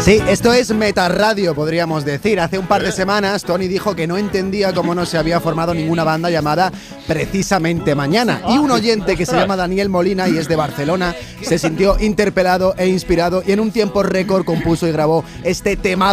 Sí, esto es Metarradio, podríamos decir. Hace un par de semanas Tony dijo que no entendía cómo no se había formado ninguna banda llamada Precisamente Mañana. Y un oyente que se llama Daniel Molina y es de Barcelona se sintió interpelado e inspirado y en un tiempo récord compuso y grabó este temazo